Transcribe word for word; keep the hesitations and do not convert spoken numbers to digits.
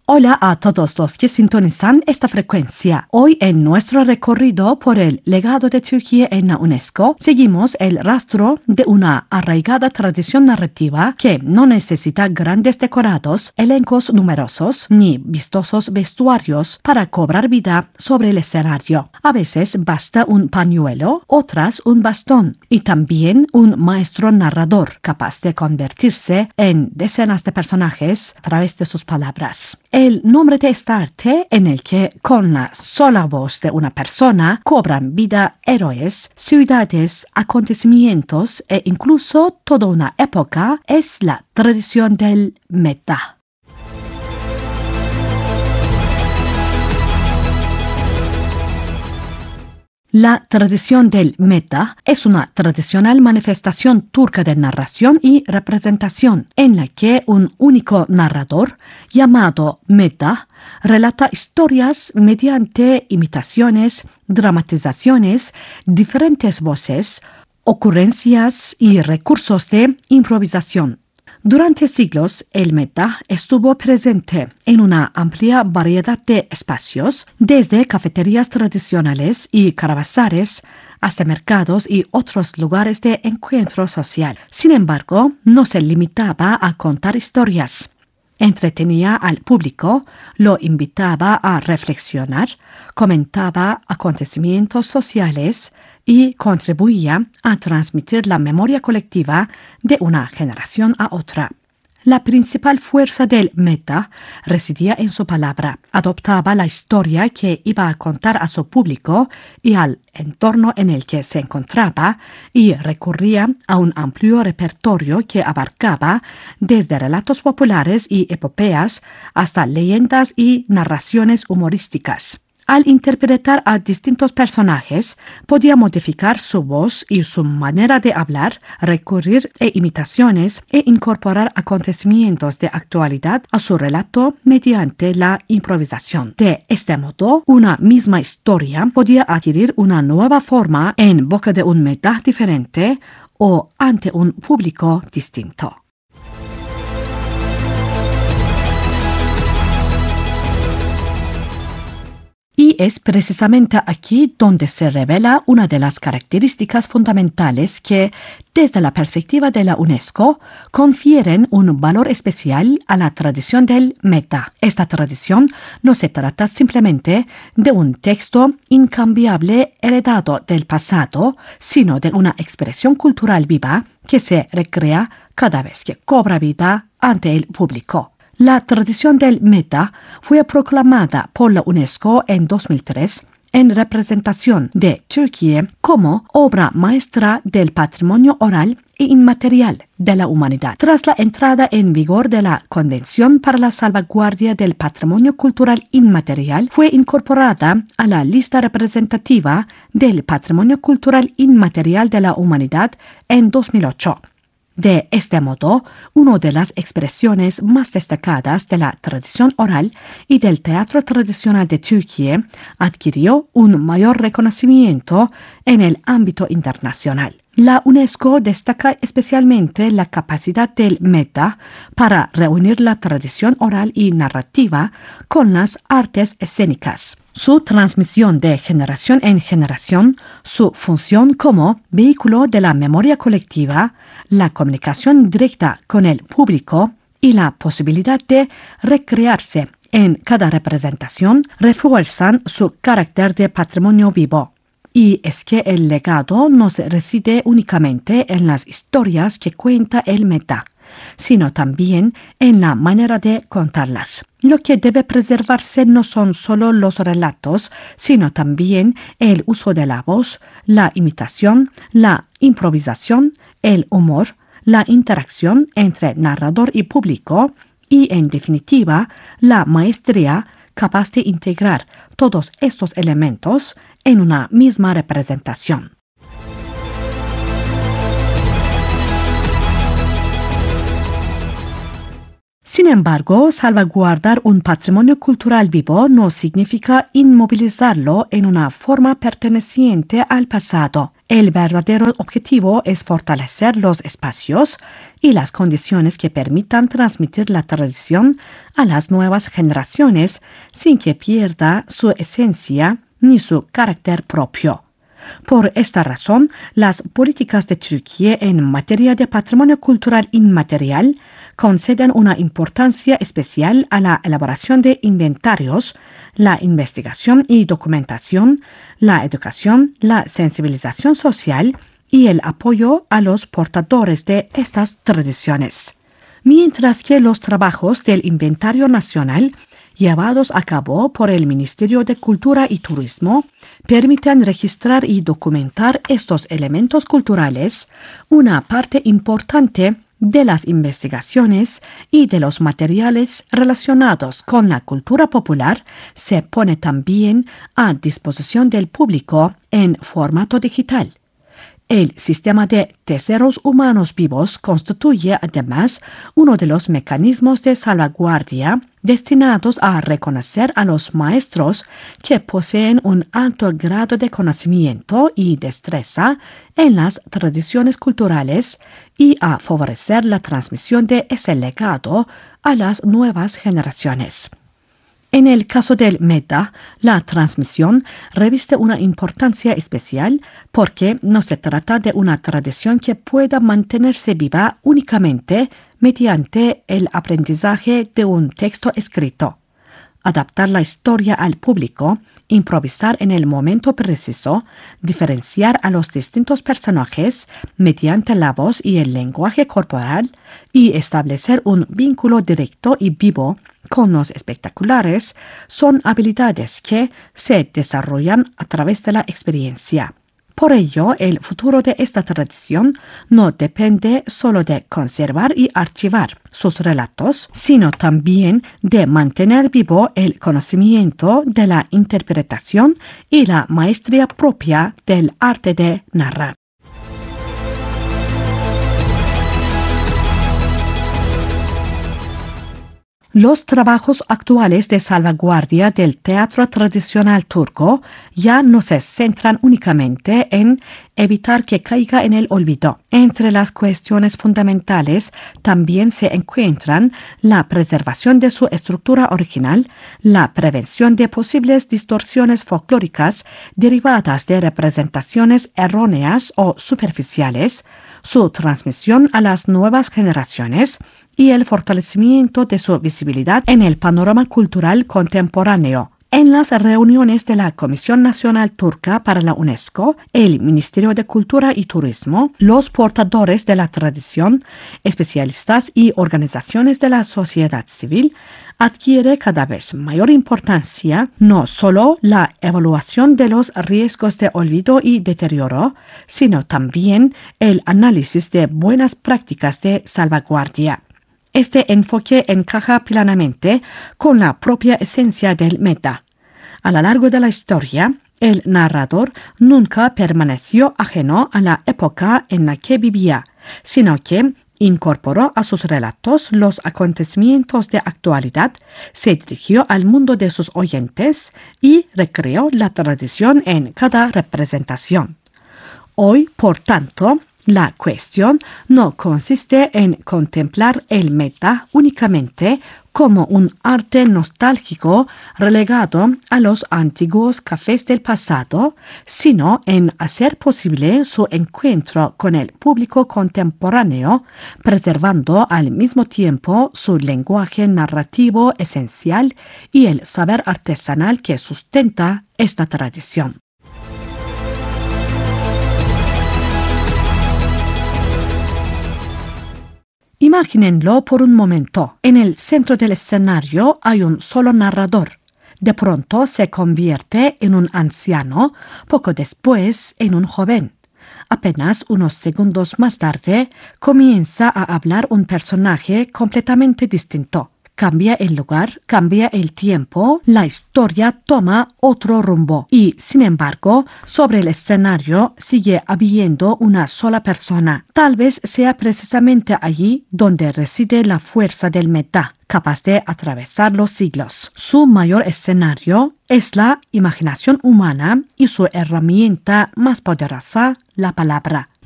Hola a todos los que sintonizan esta frecuencia. Hoy en nuestro recorrido por el legado de Turquía en la UNESCO, seguimos el rastro de una arraigada tradición narrativa que no necesita grandes decorados, elencos numerosos ni vistosos vestuarios para cobrar vida sobre el escenario. A veces basta un pañuelo, otras un bastón y también un maestro narrador capaz de convertirse en decenas de personajes a través de sus palabras. El nombre de esta arte, en el que con la sola voz de una persona cobran vida héroes, ciudades, acontecimientos e incluso toda una época, es la tradición del meta. La tradición del meta es una tradicional manifestación turca de narración y representación en la que un único narrador, llamado meta, relata historias mediante imitaciones, dramatizaciones, diferentes voces, ocurrencias y recursos de improvisación. Durante siglos, el meta estuvo presente en una amplia variedad de espacios, desde cafeterías tradicionales y caravasares hasta mercados y otros lugares de encuentro social. Sin embargo, no se limitaba a contar historias. Entretenía al público, lo invitaba a reflexionar, comentaba acontecimientos sociales y contribuía a transmitir la memoria colectiva de una generación a otra. La principal fuerza del meta residía en su palabra. Adoptaba la historia que iba a contar a su público y al entorno en el que se encontraba y recurría a un amplio repertorio que abarcaba desde relatos populares y epopeas hasta leyendas y narraciones humorísticas. Al interpretar a distintos personajes, podía modificar su voz y su manera de hablar, recurrir a imitaciones e incorporar acontecimientos de actualidad a su relato mediante la improvisación. De este modo, una misma historia podía adquirir una nueva forma en boca de un meta diferente o ante un público distinto. Y es precisamente aquí donde se revela una de las características fundamentales que, desde la perspectiva de la UNESCO, confieren un valor especial a la tradición del meta. Esta tradición no se trata simplemente de un texto incambiable heredado del pasado, sino de una expresión cultural viva que se recrea cada vez que cobra vida ante el público. La tradición del meta fue proclamada por la UNESCO en dos mil tres en representación de Turquía como obra maestra del patrimonio oral e inmaterial de la humanidad. Tras la entrada en vigor de la Convención para la Salvaguardia del Patrimonio Cultural Inmaterial, fue incorporada a la lista representativa del Patrimonio Cultural Inmaterial de la Humanidad en dos mil ocho. De este modo, una de las expresiones más destacadas de la tradición oral y del teatro tradicional de Turquía adquirió un mayor reconocimiento en el ámbito internacional. La UNESCO destaca especialmente la capacidad del meta para reunir la tradición oral y narrativa con las artes escénicas. Su transmisión de generación en generación, su función como vehículo de la memoria colectiva, la comunicación directa con el público y la posibilidad de recrearse en cada representación refuerzan su carácter de patrimonio vivo. Y es que el legado no reside únicamente en las historias que cuenta el meta, sino también en la manera de contarlas. Lo que debe preservarse no son solo los relatos, sino también el uso de la voz, la imitación, la improvisación, el humor, la interacción entre narrador y público y, en definitiva, la maestría capaz de integrar todos estos elementos en una misma representación. Sin embargo, salvaguardar un patrimonio cultural vivo no significa inmovilizarlo en una forma perteneciente al pasado. El verdadero objetivo es fortalecer los espacios y las condiciones que permitan transmitir la tradición a las nuevas generaciones sin que pierda su esencia ni su carácter propio. Por esta razón, las políticas de Turquía en materia de patrimonio cultural inmaterial conceden una importancia especial a la elaboración de inventarios, la investigación y documentación, la educación, la sensibilización social y el apoyo a los portadores de estas tradiciones. Mientras que los trabajos del Inventario Nacional llevados a cabo por el Ministerio de Cultura y Turismo permiten registrar y documentar estos elementos culturales, una parte importante de las investigaciones y de los materiales relacionados con la cultura popular se pone también a disposición del público en formato digital. El sistema de tesoros humanos vivos constituye además uno de los mecanismos de salvaguardia destinados a reconocer a los maestros que poseen un alto grado de conocimiento y destreza en las tradiciones culturales y a favorecer la transmisión de ese legado a las nuevas generaciones. En el caso del MEDA, la transmisión reviste una importancia especial porque no se trata de una tradición que pueda mantenerse viva únicamente mediante el aprendizaje de un texto escrito. Adaptar la historia al público, improvisar en el momento preciso, diferenciar a los distintos personajes mediante la voz y el lenguaje corporal y establecer un vínculo directo y vivo con los espectaculares son habilidades que se desarrollan a través de la experiencia. Por ello, el futuro de esta tradición no depende solo de conservar y archivar sus relatos, sino también de mantener vivo el conocimiento de la interpretación y la maestría propia del arte de narrar. Los trabajos actuales de salvaguardia del teatro tradicional turco ya no se centran únicamente en evitar que caiga en el olvido. Entre las cuestiones fundamentales también se encuentran la preservación de su estructura original, la prevención de posibles distorsiones folclóricas derivadas de representaciones erróneas o superficiales, su transmisión a las nuevas generaciones y el fortalecimiento de su visibilidad en el panorama cultural contemporáneo. En las reuniones de la Comisión Nacional Turca para la UNESCO, el Ministerio de Cultura y Turismo, los portadores de la tradición, especialistas y organizaciones de la sociedad civil, adquiere cada vez mayor importancia no solo la evaluación de los riesgos de olvido y deterioro, sino también el análisis de buenas prácticas de salvaguardia. Este enfoque encaja plenamente con la propia esencia del MEDA. A lo largo de la historia, el narrador nunca permaneció ajeno a la época en la que vivía, sino que incorporó a sus relatos los acontecimientos de actualidad, se dirigió al mundo de sus oyentes y recreó la tradición en cada representación. Hoy, por tanto, la cuestión no consiste en contemplar el MEDA únicamente como un arte nostálgico relegado a los antiguos cafés del pasado, sino en hacer posible su encuentro con el público contemporáneo, preservando al mismo tiempo su lenguaje narrativo esencial y el saber artesanal que sustenta esta tradición. Imagínenlo por un momento. En el centro del escenario hay un solo narrador. De pronto se convierte en un anciano, poco después en un joven. Apenas unos segundos más tarde comienza a hablar un personaje completamente distinto. cambia el lugar, cambia el tiempo, la historia toma otro rumbo y, sin embargo, sobre el escenario sigue habiendo una sola persona. Tal vez sea precisamente allí donde reside la fuerza del meta, capaz de atravesar los siglos. Su mayor escenario es la imaginación humana y su herramienta más poderosa, la palabra.